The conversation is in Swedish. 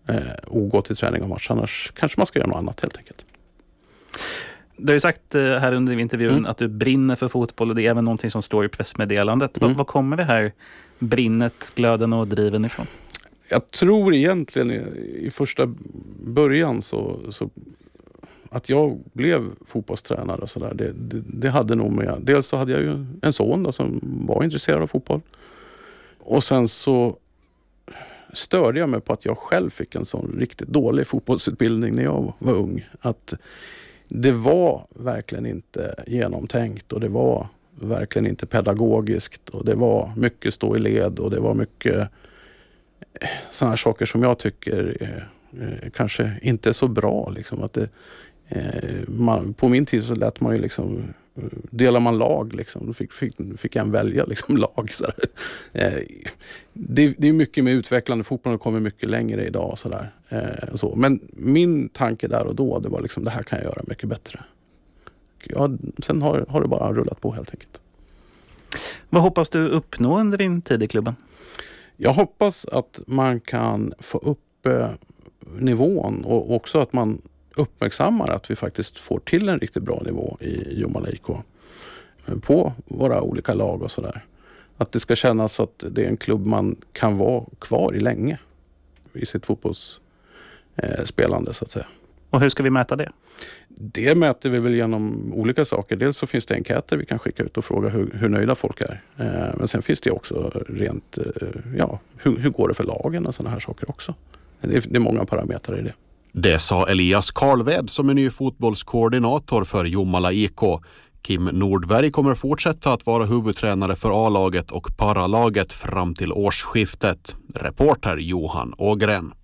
och gå till träning och match. Annars kanske man ska göra något annat helt enkelt. Du har ju sagt här under intervjun att du brinner för fotboll och det är även någonting som står i pressmeddelandet. Vad kommer det här brinnet, glöden och driven ifrån? Jag tror egentligen i första början så att jag blev fotbollstränare och sådär, det hade nog med. Dels så hade jag ju en son då, som var intresserad av fotboll. Och sen så störde jag mig på att jag själv fick en sån riktigt dålig fotbollsutbildning när jag var ung. Att det var verkligen inte genomtänkt och det var verkligen inte pedagogiskt och det var mycket stå i led och det var mycket sådana här saker som jag tycker kanske inte är så bra. Liksom, att på min tid så lät man ju liksom, delar man lag liksom, då fick en välja liksom lag. Så det är mycket mer utvecklande, fotbollen kommer mycket längre idag. Så. Men min tanke där och då, det var liksom, det här kan jag göra mycket bättre. Ja, sen har det bara rullat på helt enkelt. Vad hoppas du uppnå under din tid i klubben? Jag hoppas att man kan få upp nivån och också att man uppmärksammar att vi faktiskt får till en riktigt bra nivå i Jomala IK på våra olika lag och sådär. Att det ska kännas att det är en klubb man kan vara kvar i länge i sitt fotbollsspelande så att säga. Och hur ska vi mäta det? Det mäter vi väl genom olika saker. Dels så finns det enkäter vi kan skicka ut och fråga hur nöjda folk är. Men sen finns det också rent, hur går det för lagen och sådana här saker också. Det är många parametrar i det. Det sa Elias Karlved som är ny fotbollskoordinator för Jomala IK. Kim Nordberg kommer fortsätta att vara huvudtränare för A-laget och paralaget fram till årsskiftet. Reporter Johan Ågren.